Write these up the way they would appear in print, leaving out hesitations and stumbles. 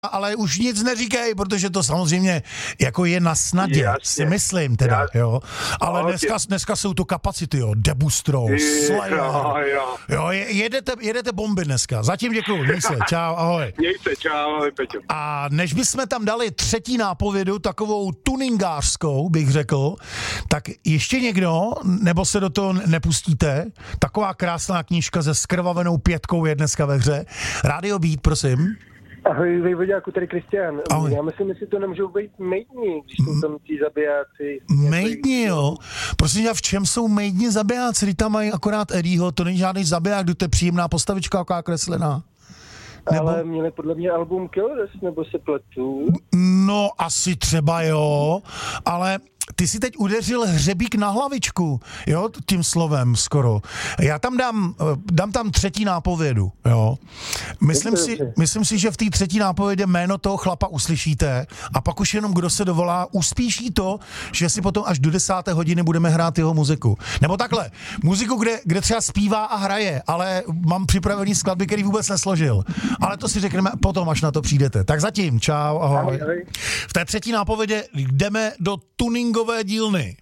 Ale už nic neříkej, protože to samozřejmě jako je na snadě, Jasně. si myslím teda, jo. Ale dneska jsou to kapacity, jo. Debustro, Slayer. Jo, jedete bomby dneska. Zatím děkuju, měj se, čau, ahoj. Měj se, čau, ahoj, Peťo. A než bychom tam dali třetí nápovědu, takovou tuningářskou, bych řekl, tak ještě někdo, nebo se do toho nepustíte, taková krásná knížka se skrvavenou 5 je dneska ve hře. Radio Beat, prosím. Ahoj, Vejvoďáku, tady Kristián. Ahoj. Já myslím, jestli to nemůžou být mejdni, když jsou tam tí zabijáci. Mejdni, jo. Prosím tě, v čem jsou mejdni zabijáci? Když tam mají akorát Eddieho, to není žádný zabiják, to je příjemná postavička, jaká kreslená. Nebo? Ale měli podle mě album Killers, nebo se pletu? No, asi třeba jo, ale ty si teď udeřil hřebík na hlavičku, jo, tím slovem skoro. Já tam dám tam třetí nápovědu, jo. Myslím si, že v té třetí nápovědě jméno toho chlapa uslyšíte a pak už jenom kdo se dovolá, uspíší to, že si potom až do 10. hodiny budeme hrát jeho muziku. Nebo takhle, muziku, kde třeba zpívá a hraje, ale mám připravený skladby, který vůbec nesložil. Ale to si řekneme potom, až na to přijdete. Tak zatím, čau, ahoj. V té třetí nápovědě jdeme do tuningové dílny.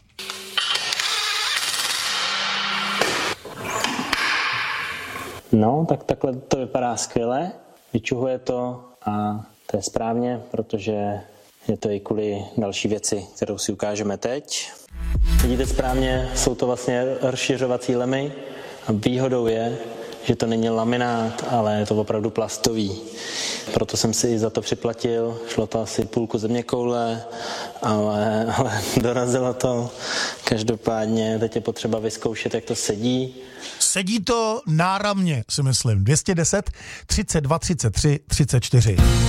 No, tak takhle to vypadá skvěle, vyčuhuje to a to je správně, protože je to i kvůli další věci, kterou si ukážeme teď. Vidíte správně, jsou to vlastně rozšiřovací lemy a výhodou je, že to není laminát, ale je to opravdu plastový. Proto jsem si i za to připlatil, šlo to asi půlku zeměkoule, ale dorazilo to. Každopádně teď je potřeba vyzkoušet, jak to sedí. Sedí to náramně, si myslím. 210 32 33 34.